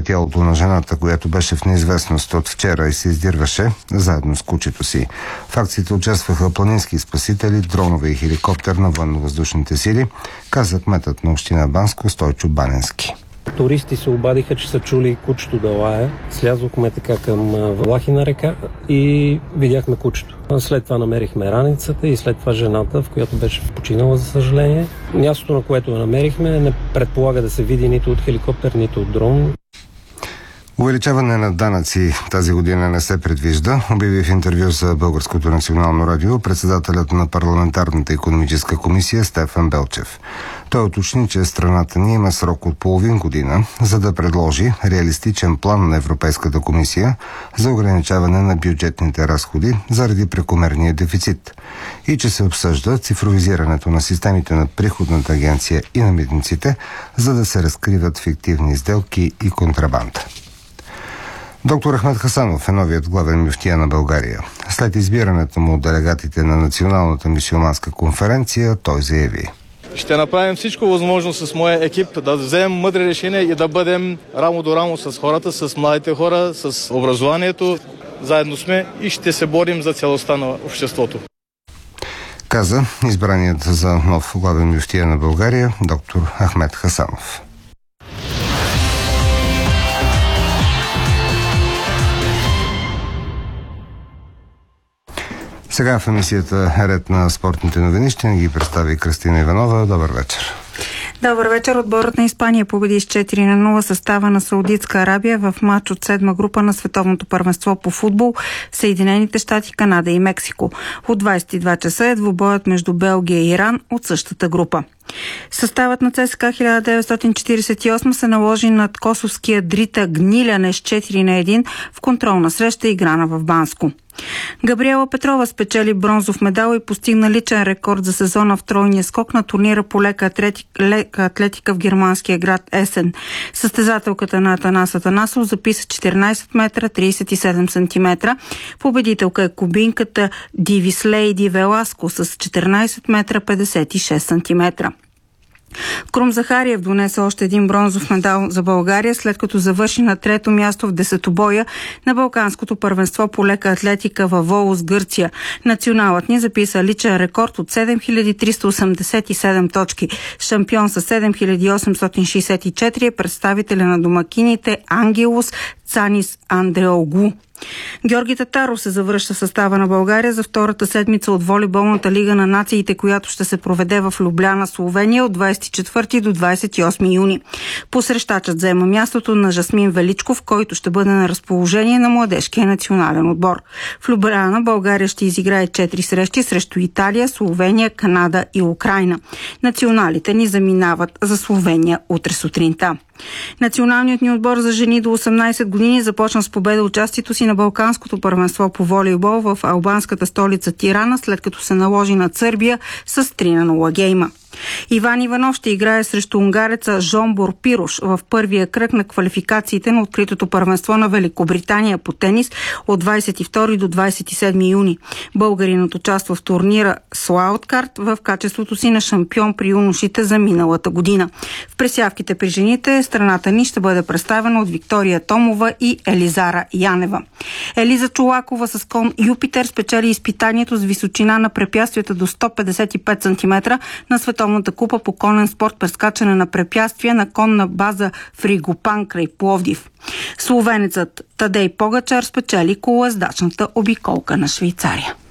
тялото на жената, която беше в неизвестност от вчера и се издирваше заедно с кучето си. В акцията участваха планински спасители, дронове и хеликоптер на военно-въздушните сили, каза кметът на община Банско Стойчо Баненски. Туристи се обадиха, че са чули кучето да лае. Слязохме така към Влахина река и видяхме кучето. След това намерихме раницата и след това жената, в която беше починала, за съжаление. Мястото, на което я намерихме, не предполага да се види нито от хеликоптер, нито от дрон. Увеличаване на данъци тази година не се предвижда, обяви в интервю за Българското национално радио председателят на парламентарната икономическа комисия Стефан Белчев. Той уточни, че страната ни има срок от половин година, за да предложи реалистичен план на Европейската комисия за ограничаване на бюджетните разходи заради прекомерния дефицит и че се обсъжда цифровизирането на системите на приходната агенция и на митниците, за да се разкриват фиктивни сделки и контрабанда. Доктор Ахмед Хасанов е новият главен мюфтия на България. След избирането му от делегатите на Националната мюсюлманска конференция, той заяви: ще направим всичко възможно с моя екип да вземем мъдри решения и да бъдем рамо до рамо с хората, с младите хора, с образованието. Заедно сме и ще се борим за целостта на обществото. Каза избраният за нов главен мюфтия на България доктор Ахмед Хасанов. Сега в емисията Ред на спортните новини ще ни ги представи Кристина Иванова. Добър вечер. Добър вечер. Отборът на Испания победи с 4-0 състава на Саудитска Арабия в матч от седма група на Световното първенство по футбол в Съединените щати, Канада и Мексико. От 22 часа е двубоят между Белгия и Иран от същата група. Съставът на ЦСКА 1948 се наложи над косовския Дрита Гниляне с 4-1 в контролна среща, играна в Банско. Габриела Петрова спечели бронзов медал и постигна личен рекорд за сезона в тройния скок на турнира по лека атлетика в германския град Есен. Състезателката на Атанас Атанасов записа 14 метра 37 сантиметра. Победителка е кубинката Дивислейди Веласко с 14 метра 56 сантиметра. Крум Захариев донесе още един бронзов медал за България, след като завърши на трето място в десетобоя на Балканското първенство по лека атлетика във Волос, Гърция. Националът ни записа личен рекорд от 7387 точки. Шампион с 7864 е представителя на домакините Ангелос Цанис Андреогу. Георги Татаров се завръща в състава на България за втората седмица от волейболната лига на нациите, която ще се проведе в Любляна, Словения от 24 до 28 юни. Посрещачът заема мястото на Жасмин Величков, който ще бъде на разположение на младежкия национален отбор. В Любляна България ще изиграе 4 срещи срещу Италия, Словения, Канада и Украйна. Националите ни заминават за Словения утре сутринта. Националният ни отбор за жени до 18 години започна с победа участието си на Балканското първенство по волейбол в албанската столица Тирана, след като се наложи над Сърбия с 3-0 гейма. Иван Иванов ще играе срещу унгареца Жомбор Пирош в първия кръг на квалификациите на откритото първенство на Великобритания по тенис от 22 до 27 юни. Българинът участва в турнира Слауткарт в качеството си на шампион при юношите за миналата година. В пресявките при жените страната ни ще бъде представена от Виктория Томова и Елизара Янева. Елиза Чолакова с кон Юпитер спечели изпитанието с височина на препятствията до 155 см на Световната купа по конен спорт прескачане на препятствия на конна база Фригопан край Пловдив. Словенецът Тадей Погачар спечели колоездачната обиколка на Швейцария.